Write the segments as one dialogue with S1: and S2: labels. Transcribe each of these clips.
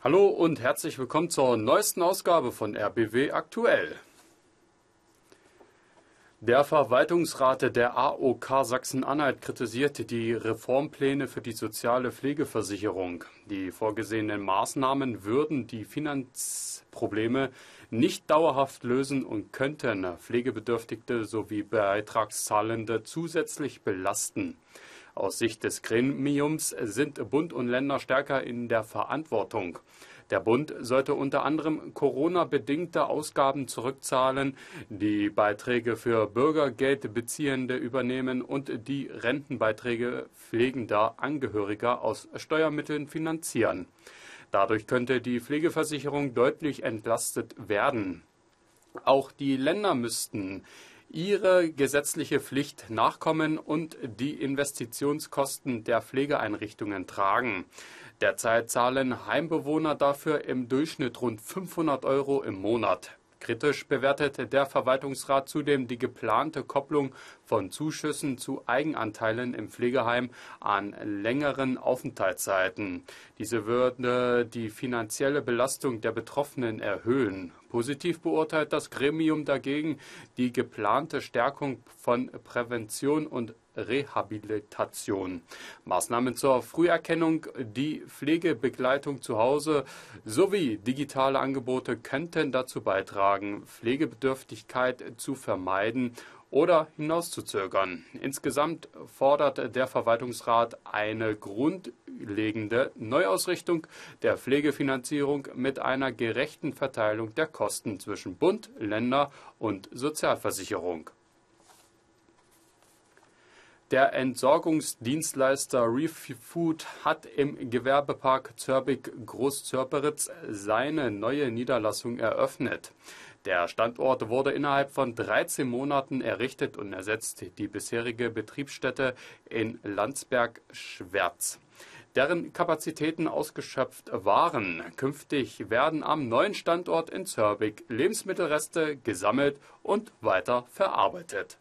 S1: Hallo und herzlich willkommen zur neuesten Ausgabe von RBW Aktuell. Der Verwaltungsrat der AOK Sachsen-Anhalt kritisiert die Reformpläne für die soziale Pflegeversicherung. Die vorgesehenen Maßnahmen würden die Finanzprobleme nicht dauerhaft lösen und könnten Pflegebedürftige sowie Beitragszahlende zusätzlich belasten. Aus Sicht des Gremiums sind Bund und Länder stärker in der Verantwortung. Der Bund sollte unter anderem Corona-bedingte Ausgaben zurückzahlen, die Beiträge für Bürgergeldbeziehende übernehmen und die Rentenbeiträge pflegender Angehöriger aus Steuermitteln finanzieren. Dadurch könnte die Pflegeversicherung deutlich entlastet werden. Auch die Länder müssten ihre gesetzliche Pflicht nachkommen und die Investitionskosten der Pflegeeinrichtungen tragen. Derzeit zahlen Heimbewohner dafür im Durchschnitt rund 500 € im Monat. Kritisch bewertet der Verwaltungsrat zudem die geplante Kopplung von Zuschüssen zu Eigenanteilen im Pflegeheim an längeren Aufenthaltszeiten. Diese würde die finanzielle Belastung der Betroffenen erhöhen. Positiv beurteilt das Gremium dagegen die geplante Stärkung von Prävention und Rehabilitation. Maßnahmen zur Früherkennung, die Pflegebegleitung zu Hause sowie digitale Angebote könnten dazu beitragen, Pflegebedürftigkeit zu vermeiden oder hinauszuzögern. Insgesamt fordert der Verwaltungsrat eine grundlegende Neuausrichtung der Pflegefinanzierung mit einer gerechten Verteilung der Kosten zwischen Bund, Länder und Sozialversicherung. Der Entsorgungsdienstleister ReFood hat im Gewerbepark Zörbig-Großzörperitz seine neue Niederlassung eröffnet. Der Standort wurde innerhalb von 13 Monaten errichtet und ersetzt die bisherige Betriebsstätte in Landsberg-Schwerz, deren Kapazitäten ausgeschöpft waren. Künftig werden am neuen Standort in Zörbig Lebensmittelreste gesammelt und weiter verarbeitet.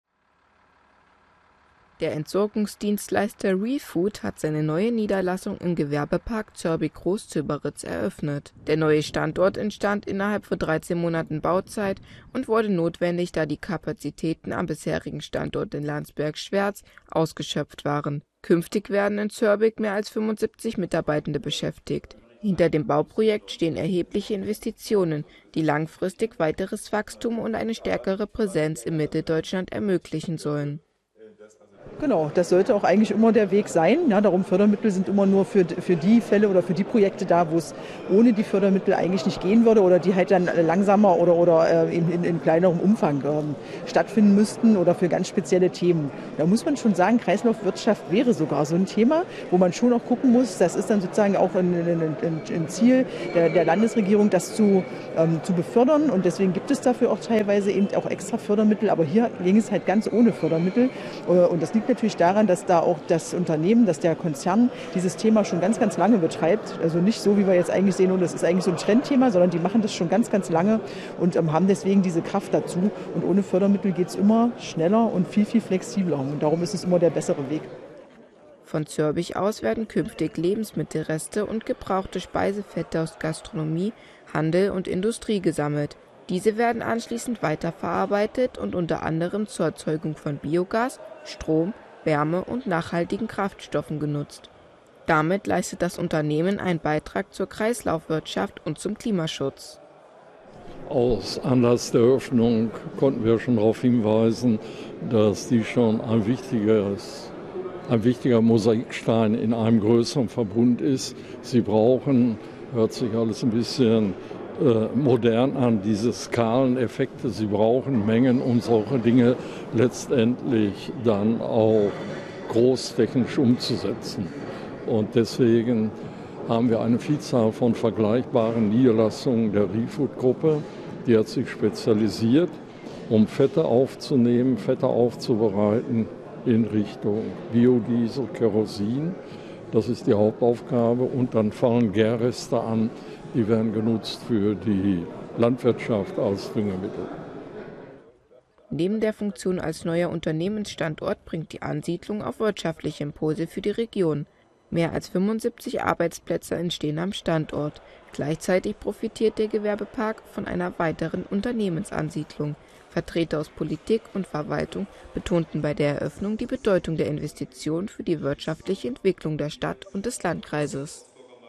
S2: Der Entsorgungsdienstleister ReFood hat seine neue Niederlassung im Gewerbepark Zörbig-Großzörperitz eröffnet. Der neue Standort entstand innerhalb von 13 Monaten Bauzeit und wurde notwendig, da die Kapazitäten am bisherigen Standort in Landsberg-Schwerz ausgeschöpft waren. Künftig werden in Zörbig mehr als 75 Mitarbeitende beschäftigt. Hinter dem Bauprojekt stehen erhebliche Investitionen, die langfristig weiteres Wachstum und eine stärkere Präsenz in Mitteldeutschland ermöglichen sollen.
S3: Genau, das sollte auch eigentlich immer der Weg sein. Ja, darum Fördermittel sind immer nur für die Fälle oder für die Projekte da, wo es ohne die Fördermittel eigentlich nicht gehen würde oder die halt dann langsamer oder in kleinerem Umfang stattfinden müssten oder für ganz spezielle Themen. Da muss man schon sagen, Kreislaufwirtschaft wäre sogar so ein Thema, wo man schon auch gucken muss, das ist dann sozusagen auch ein Ziel der Landesregierung, das zu befördern, und deswegen gibt es dafür auch teilweise eben auch extra Fördermittel, aber hier ging es halt ganz ohne Fördermittel, und das liegt natürlich daran, dass da auch das Unternehmen, dass der Konzern dieses Thema schon ganz, ganz lange betreibt. Also nicht so, wie wir jetzt eigentlich sehen, und das ist eigentlich so ein Trendthema, sondern die machen das schon ganz, ganz lange und haben deswegen diese Kraft dazu. Und ohne Fördermittel geht es immer schneller und viel, viel flexibler. Und darum ist es immer der bessere Weg.
S2: Von Zörbig aus werden künftig Lebensmittelreste und gebrauchte Speisefette aus Gastronomie, Handel und Industrie gesammelt. Diese werden anschließend weiterverarbeitet und unter anderem zur Erzeugung von Biogas, Strom, Wärme und nachhaltigen Kraftstoffen genutzt. Damit leistet das Unternehmen einen Beitrag zur Kreislaufwirtschaft und zum Klimaschutz.
S4: Aus Anlass der Eröffnung konnten wir schon darauf hinweisen, dass die schon ein wichtiger Mosaikstein in einem größeren Verbund ist. Sie brauchen, hört sich alles ein bisschen modern an, diese Skaleneffekte. Sie brauchen Mengen, um solche Dinge letztendlich dann auch großtechnisch umzusetzen. Und deswegen haben wir eine Vielzahl von vergleichbaren Niederlassungen der ReFood-Gruppe. Die hat sich spezialisiert, um Fette aufzunehmen, Fette aufzubereiten in Richtung Biodiesel, Kerosin. Das ist die Hauptaufgabe. Und dann fallen Gärreste an, die werden genutzt für die Landwirtschaft als Düngemittel.
S2: Neben der Funktion als neuer Unternehmensstandort bringt die Ansiedlung auch wirtschaftliche Impulse für die Region. Mehr als 75 Arbeitsplätze entstehen am Standort. Gleichzeitig profitiert der Gewerbepark von einer weiteren Unternehmensansiedlung. Vertreter aus Politik und Verwaltung betonten bei der Eröffnung die Bedeutung der Investition für die wirtschaftliche Entwicklung der Stadt und des Landkreises.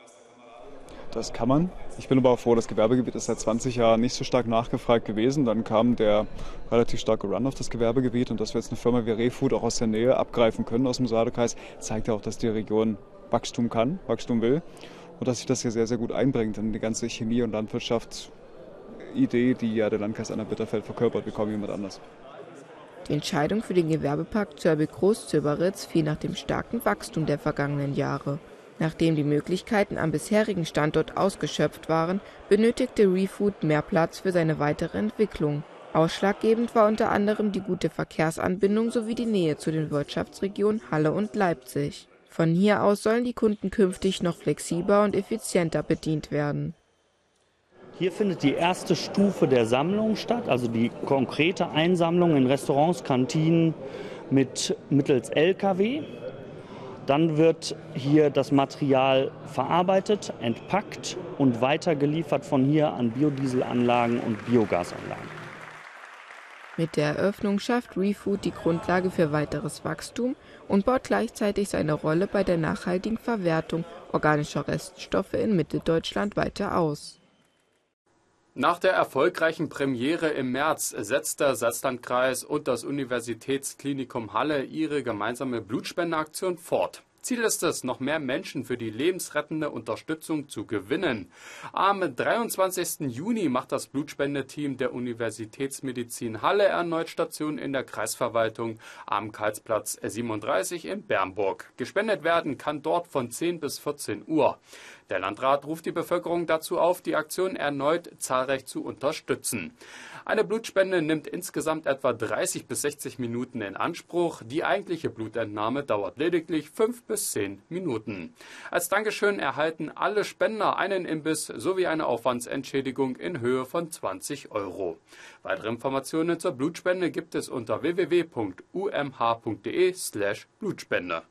S5: Das kann man. Ich bin aber auch froh, das Gewerbegebiet ist seit 20 Jahren nicht so stark nachgefragt gewesen. Dann kam der relativ starke Run auf das Gewerbegebiet und dass wir jetzt eine Firma wie REFood auch aus der Nähe abgreifen können aus dem Saale-Kreis, zeigt ja auch, dass die Region Wachstum kann, Wachstum will und dass sich das hier sehr, sehr gut einbringt in die ganze Chemie- und Landwirtschaftsidee, die ja der Landkreis Anhalt-Bitterfeld verkörpert, wie kaum jemand anders.
S2: Die Entscheidung für den Gewerbepark Zörbe-Groß-Zöberitz fiel nach dem starken Wachstum der vergangenen Jahre. Nachdem die Möglichkeiten am bisherigen Standort ausgeschöpft waren, benötigte REFood mehr Platz für seine weitere Entwicklung. Ausschlaggebend war unter anderem die gute Verkehrsanbindung sowie die Nähe zu den Wirtschaftsregionen Halle und Leipzig. Von hier aus sollen die Kunden künftig noch flexibler und effizienter bedient werden.
S6: Hier findet die erste Stufe der Sammlung statt, also die konkrete Einsammlung in Restaurants, Kantinen mittels LKW. Dann wird hier das Material verarbeitet, entpackt und weitergeliefert von hier an Biodieselanlagen und Biogasanlagen.
S2: Mit der Eröffnung schafft REFood die Grundlage für weiteres Wachstum und baut gleichzeitig seine Rolle bei der nachhaltigen Verwertung organischer Reststoffe in Mitteldeutschland weiter aus.
S1: Nach der erfolgreichen Premiere im März setzt der Salzlandkreis und das Universitätsklinikum Halle ihre gemeinsame Blutspendeaktion fort. Ziel ist es, noch mehr Menschen für die lebensrettende Unterstützung zu gewinnen. Am 23. Juni macht das Blutspendeteam der Universitätsmedizin Halle erneut Station in der Kreisverwaltung am Karlsplatz 37 in Bernburg. Gespendet werden kann dort von 10 bis 14 Uhr. Der Landrat ruft die Bevölkerung dazu auf, die Aktion erneut zahlreich zu unterstützen. Eine Blutspende nimmt insgesamt etwa 30 bis 60 Minuten in Anspruch. Die eigentliche Blutentnahme dauert lediglich 5 bis 10 Minuten. Als Dankeschön erhalten alle Spender einen Imbiss sowie eine Aufwandsentschädigung in Höhe von 20 €. Weitere Informationen zur Blutspende gibt es unter www.umh.de/Blutspende.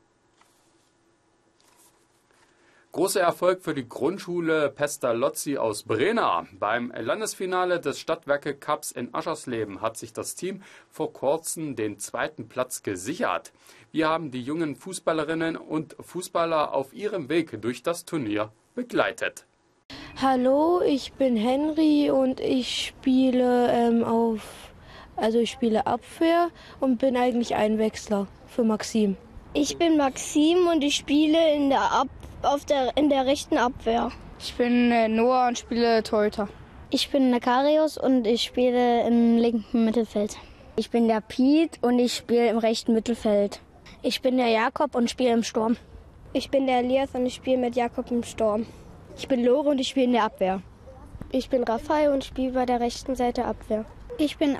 S1: Großer Erfolg für die Grundschule Pestalozzi aus Brena. Beim Landesfinale des Stadtwerke Cups in Aschersleben hat sich das Team vor kurzem den 2. Platz gesichert. Wir haben die jungen Fußballerinnen und Fußballer auf ihrem Weg durch das Turnier begleitet.
S7: Hallo, ich bin Henry und ich spiele Abwehr und bin eigentlich Einwechsler für Maxim.
S8: Ich bin Maxim und ich spiele in der rechten Abwehr.
S9: Ich bin Noah und spiele Torhüter.
S10: Ich bin Nakarius und ich spiele im linken Mittelfeld.
S11: Ich bin der Piet und ich spiele im rechten Mittelfeld.
S12: Ich bin der Jakob und spiele im Sturm.
S13: Ich bin der Elias und ich spiele mit Jakob im Sturm.
S14: Ich bin Lore und ich spiele in der Abwehr.
S15: Ich bin Raphael und spiele bei der rechten Seite Abwehr.
S16: Ich bin